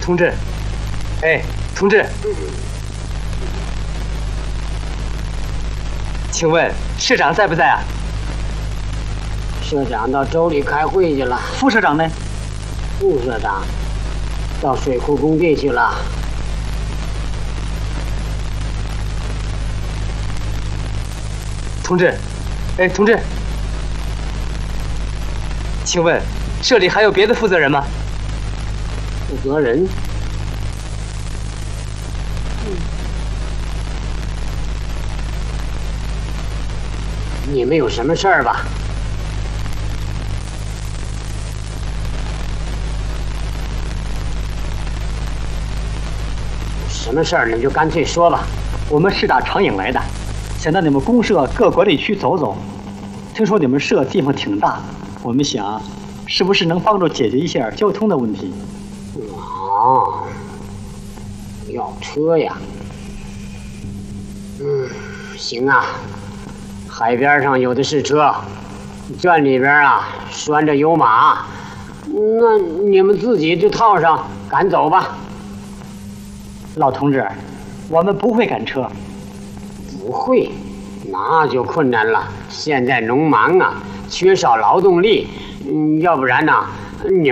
同志，哎，同志，请问社长在不在啊？ 社长到州里开会去了。 副社长呢？ 副社长到水库工地去了。 同志，哎，同志，请问社里还有别的负责人吗？ 负责人？你们有什么事儿吧？什么事儿你们就干脆说吧。 我们是打长影来的，想到你们公社各管理区走走。听说你们社地方挺大，我们想，是不是能帮助解决一下交通的问题？ 哦，要车呀？行啊，海边上有的是车，镇里边啊拴着有马，那你们自己就套上赶走吧。 老同志，我们不会赶车。 不会，那就困难了。现在农忙啊，缺少劳动力，要不然呢，你